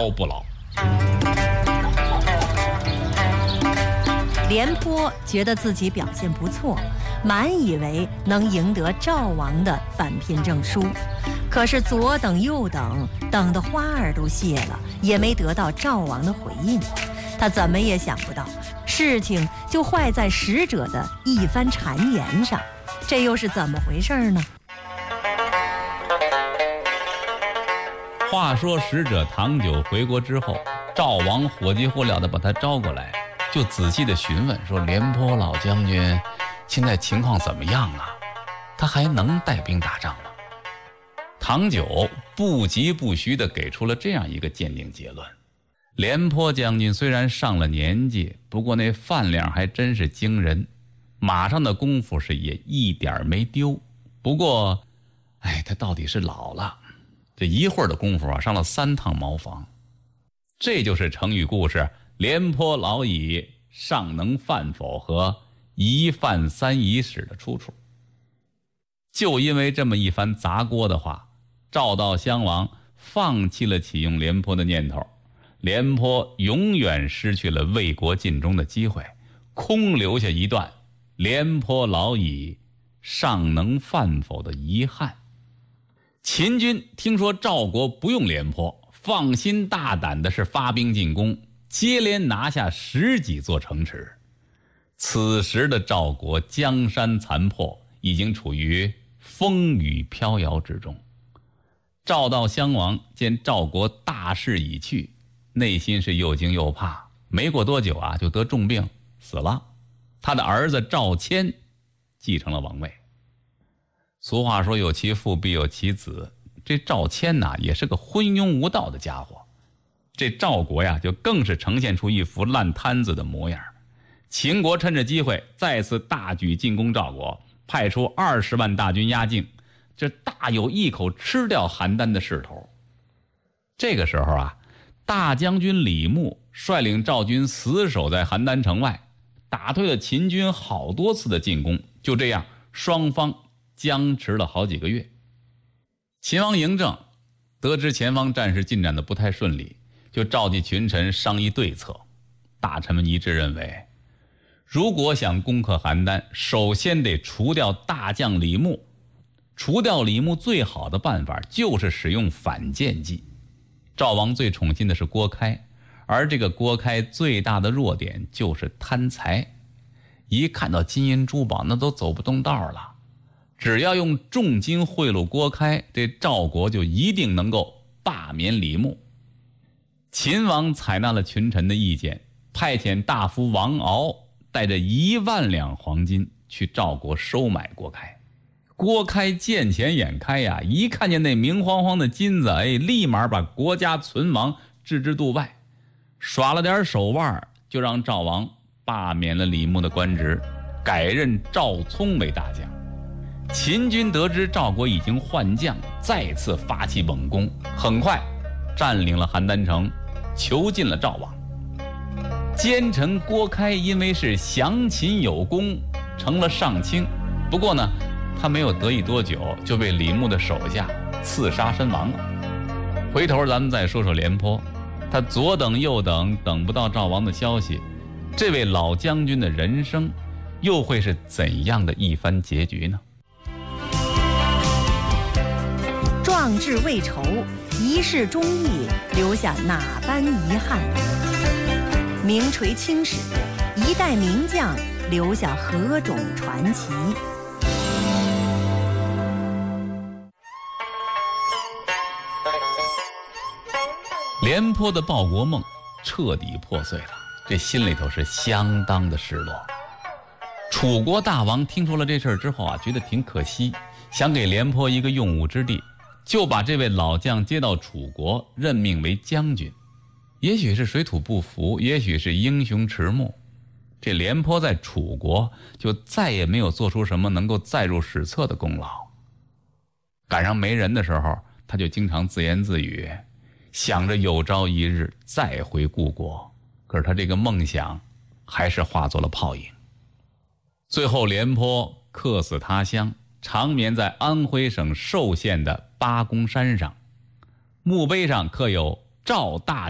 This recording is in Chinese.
高不老。 廉颇觉得自己表现不错，满以为能赢得赵王的返聘证书，可是左等右等，等得花儿都谢了，也没得到赵王的回应。他怎么也想不到，事情就坏在使者的一番谗言上，这又是怎么回事呢？ 话说使者唐九回国之后，赵王火急火燎地把他招过来，就仔细地询问说：廉颇老将军现在情况怎么样啊？他还能带兵打仗吗？唐九不疾不徐地给出了这样一个鉴定结论：廉颇将军虽然上了年纪，不过那饭量还真是惊人，马上的功夫是也一点没丢。不过他到底是老了，这一会儿的功夫啊，上了3趟茅房。这就是成语故事廉颇老矣，尚能饭否和一饭3已死的出处。就因为这么一番砸锅的话，赵悼襄王放弃了启用廉颇的念头，廉颇永远失去了为国尽忠的机会，空留下一段廉颇老矣，尚能饭否的遗憾。秦军听说赵国不用廉颇，放心大胆的是发兵进攻，接连拿下10几座城池。此时的赵国江山残破，已经处于风雨飘摇之中。赵悼襄王见赵国大势已去，内心是又惊又怕，没过多久啊，就得重病死了。他的儿子赵谦继承了王位。俗话说有其父必有其子，这赵谦呐也是个昏庸无道的家伙。这赵国呀就更是呈现出一副烂摊子的模样。秦国趁着机会再次大举进攻赵国，派出20万大军压境，这大有一口吃掉邯郸的势头。这个时候啊，大将军李牧率领赵军死守在邯郸城外，打退了秦军好多次的进攻。就这样双方僵持了好几个月。秦王嬴政得知前方战事进展的不太顺利，就召集群臣商议对策。大臣们一致认为，如果想攻克邯郸，首先得除掉大将李牧。除掉李牧最好的办法就是使用反间计。赵王最宠信的是郭开，而这个郭开最大的弱点就是贪财，一看到金银珠宝那都走不动道了。只要用重金贿赂郭开，这赵国就一定能够罢免李牧。秦王采纳了群臣的意见，派遣大夫王敖带着1万两黄金去赵国收买郭开。郭开见钱眼开呀，一看见那明晃晃的金子，立马把国家存亡置之度外，耍了点手腕，就让赵王罢免了李牧的官职，改任赵聪为大将。秦军得知赵国已经换将，再次发起猛攻，很快占领了邯郸城，囚禁了赵王。奸臣郭开因为是降秦有功，成了上卿。不过呢，他没有得意多久，就被李牧的手下刺杀身亡了。回头咱们再说说廉颇，他左等右等，等不到赵王的消息，这位老将军的人生又会是怎样的一番结局呢？ 壮志未酬，一世忠义，留下哪般遗憾？名垂青史，一代名将，留下何种传奇？ 廉颇的报国梦彻底破碎了，这心里头是相当的失落。楚国大王听说了这事儿之后啊，觉得挺可惜，想给廉颇一个用武之地，就把这位老将接到楚国，任命为将军。也许是水土不服，也许是英雄迟暮，这廉颇在楚国就再也没有做出什么能够载入史册的功劳。赶上没人的时候，他就经常自言自语，想着有朝一日再回故国。可是他这个梦想还是化作了泡影。最后廉颇客死他乡，长眠在安徽省寿县的八公山上，墓碑上刻有赵大